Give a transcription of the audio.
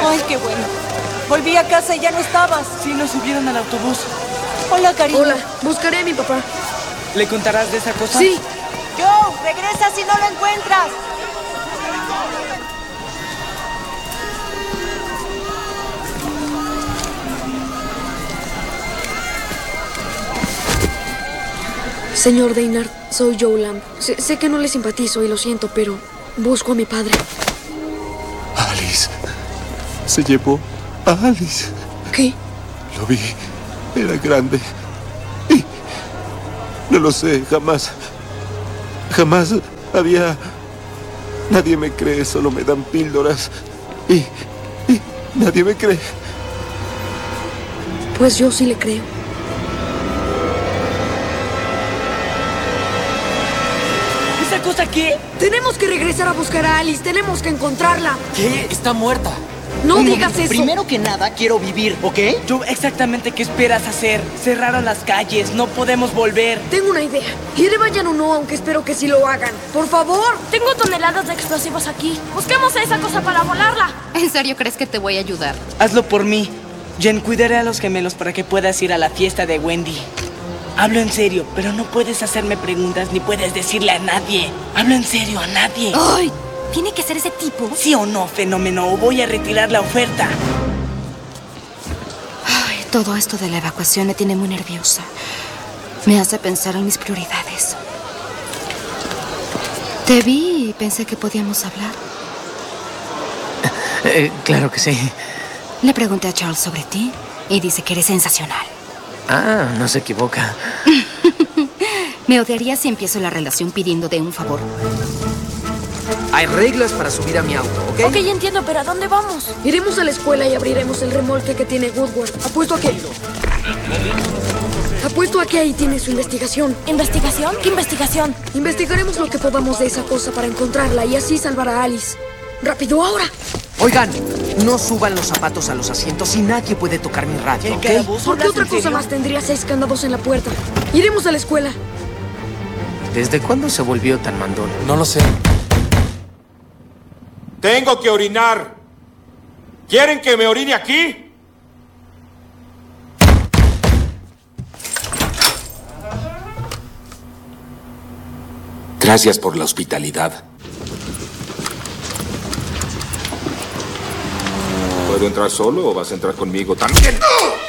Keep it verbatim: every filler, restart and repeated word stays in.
Ay, qué bueno. Volví a casa y ya no estabas. Sí, nos subieron al autobús. Hola, cariño. Hola, buscaré a mi papá. ¿Le contarás de esa cosa? Sí. Joe, regresa si no lo encuentras. Señor Deynard, soy Joe Lamb. Sé, sé que no le simpatizo y lo siento, pero busco a mi padre. Alice. Se llevó a Alice. ¿Qué? Lo vi. Era grande. Y no lo sé, jamás. Jamás había... Nadie me cree, solo me dan píldoras. Y, y nadie me cree. Pues yo sí le creo. ¿Esa cosa qué? Tenemos que regresar a buscar a Alice. Tenemos que encontrarla. ¿Qué? Está muerta. No Un digas momento. eso. Primero que nada, quiero vivir, ¿ok? Joe, exactamente qué esperas hacer. Cerraron las calles, no podemos volver. Tengo una idea. Iré vayan o no, aunque espero que sí lo hagan. ¡Por favor! Tengo toneladas de explosivos aquí. Busquemos a esa cosa para volarla. ¿En serio crees que te voy a ayudar? Hazlo por mí. Jen, cuidaré a los gemelos para que puedas ir a la fiesta de Wendy. Hablo en serio, pero no puedes hacerme preguntas ni puedes decirle a nadie. Hablo en serio, a nadie. ¡Ay! ¿Tiene que ser ese tipo? ¿Sí o no, fenómeno? O voy a retirar la oferta. Ay, todo esto de la evacuación me tiene muy nerviosa. Me hace pensar en mis prioridades. Te vi y pensé que podíamos hablar. Eh, claro que sí. Le pregunté a Charles sobre ti y dice que eres sensacional. Ah, no se equivoca. Me odiaría si empiezo la relación pidiéndote un favor. Hay reglas para subir a mi auto, ¿ok? Ok, entiendo, pero ¿a dónde vamos? Iremos a la escuela y abriremos el remolque que tiene Woodward. Apuesto a que... Apuesto a que ahí tiene su investigación. ¿Investigación? ¿Qué investigación? Investigaremos lo que podamos de esa cosa para encontrarla y así salvar a Alice. ¡Rápido, ahora! Oigan, no suban los zapatos a los asientos y nadie puede tocar mi radio, ¿ok? ¿Por qué otra cosa más tendría seis candados en la puerta? Iremos a la escuela. ¿Desde cuándo se volvió tan mandón? No lo sé. Tengo que orinar. ¿Quieren que me orine aquí? Gracias por la hospitalidad. ¿Puedo entrar solo o vas a entrar conmigo también?